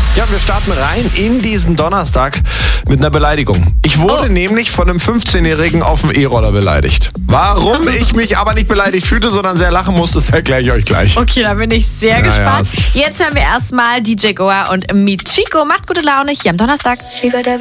Ja, wir starten rein in diesen Donnerstag mit einer Beleidigung. Ich wurde nämlich von einem 15-Jährigen auf dem E-Roller beleidigt. Warum ich mich aber nicht beleidigt fühlte, sondern sehr lachen musste, das erkläre ich euch gleich. Okay, da bin ich sehr gespannt. Ja. Jetzt hören wir erstmal DJ Goa und Michiko. Macht gute Laune hier am Donnerstag.